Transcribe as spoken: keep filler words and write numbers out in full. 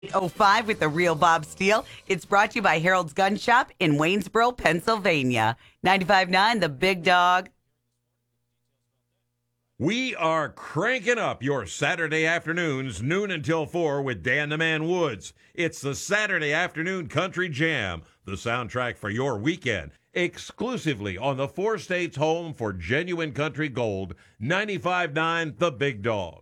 oh five with the real Bob Steele. It's brought to you by Harold's Gun Shop in Waynesboro, Pennsylvania. ninety-five point nine, The Big Dog. We are cranking up your Saturday afternoons, noon until four, with Dan the Man Woods. It's the Saturday Afternoon Country Jam, the soundtrack for your weekend, exclusively on the four states home for genuine country gold, ninety-five point nine The Big Dog.